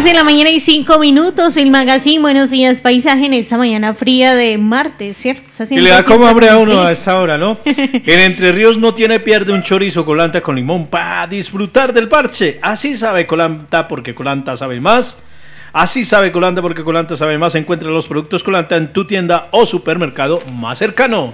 de la mañana y 5 minutos, el magazine Buenos Días Paisaje en esta mañana fría de martes, ¿cierto? Y le da como hambre a uno a esta hora, ¿no? En Entre Ríos no tiene pierde un chorizo colanta con limón para disfrutar del parche. Así sabe Colanta porque Colanta sabe más. Así sabe Colanta porque Colanta sabe más. Encuentra los productos Colanta en tu tienda o supermercado más cercano.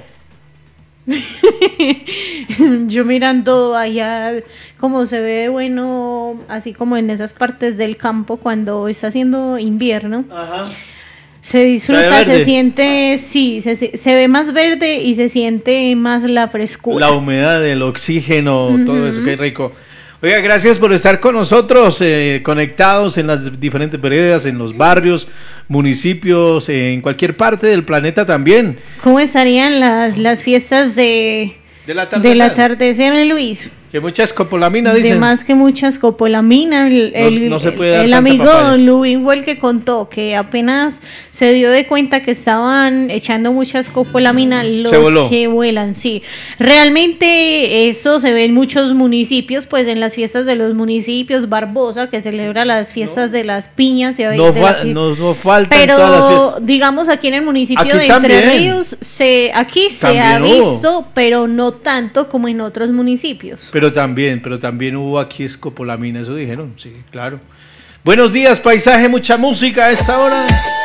Yo mirando allá como se ve bueno, así como en esas partes del campo cuando está haciendo invierno. Ajá. Se disfruta, se siente, sí, se ve más verde y se siente más la frescura. La humedad, el oxígeno, todo eso, qué rico. Oiga, gracias por estar con nosotros, conectados en las diferentes veredas, en los barrios, municipios, en cualquier parte del planeta también. ¿Cómo estarían las fiestas del atardecer, Luis? Que mucha escopolamina, dicen. De más que mucha escopolamina. No se puede dar el amigo papaya. Lubin fue el que contó que apenas se dio de cuenta que estaban echando mucha escopolamina los que vuelan, sí. Realmente eso se ve en muchos municipios, pues en las fiestas de los municipios, Barbosa, que celebra las fiestas de las piñas. No faltan pero todas las fiestas. Digamos aquí en el municipio aquí de también. Entre Ríos, aquí se ha visto, pero no tanto como en otros municipios. Pero también hubo aquí escopolamina, eso dijeron, sí, claro. Buenos días, paisaje, mucha música a esta hora.